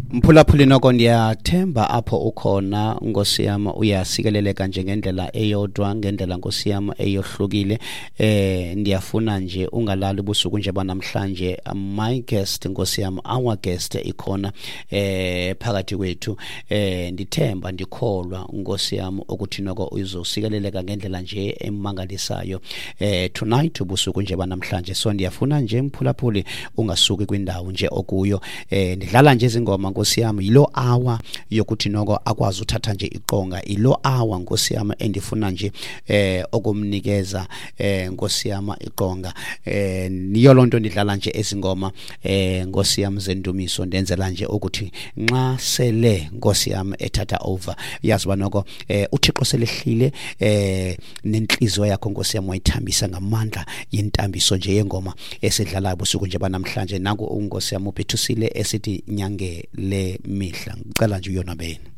Mphulaphuli noko ndiyathemba apho ukhona Nkosi yami uyasikeleleka nje ngendlela eyodwa ngendlela Nkosi yami eyohlukile ndiyafuna nje ungalali ubusuku nje banamhlanje my guest Nkosi yami our guest ikhona phakathi kwethu ndithemba ndikholwa Nkosi yami ukuthi noko uzosikeleleka ngendlela nje emangalisayo tonight ubusuku nje banamhlanje so ndiyafuna nje mphulaphuli ungasuki kwindawo nje okuyo ndidlala nje izingoma Nkosi yami yilo hour yokuthi noko akwazi uthatha nje iqonga ilo hour Nkosi yami endifuna nje okumnikeza Nkosi yami iqonga niyo lonto ndidlala nje ezingoma Nkosi yami zendumiso ndenzela nje ukuthi nxa sele Nkosi yami ethatha over yazi banoko uThixo selehlile nenhliziyo yakho Nkosi yami wayithambisa ngamandla yentambiso nje yengoma esidlala ubusuku nje banamhlanje nangu uNkosi yami uphethusile esithi nyange le mihla ngicela nje uyona bene